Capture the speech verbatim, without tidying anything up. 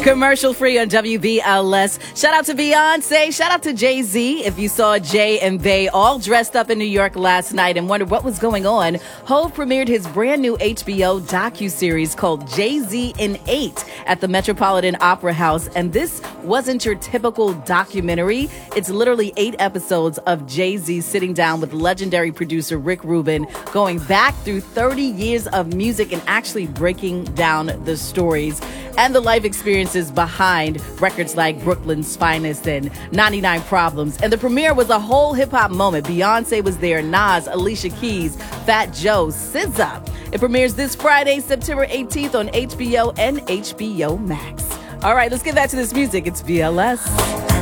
Commercial free on W B L S. Shout out to Beyonce. Shout out to Jay-Z. If you saw Jay and Bey all dressed up in New York last night and wondered what was going on, Hov premiered his brand new H B O docuseries called Jay-Z in Eight at the Metropolitan Opera House. And this wasn't your typical documentary. It's literally eight episodes of Jay-Z sitting down with legendary producer Rick Rubin, going back through thirty years of music and actually breaking down the stories and the life experiences behind records like Brooklyn's Finest and ninety-nine Problems. And the premiere was a whole hip-hop moment. Beyonce was there, Nas, Alicia Keys, Fat Joe, S Z A. It premieres this Friday, September eighteenth on H B O and H B O Max. All right, let's get back to this music. It's B L S.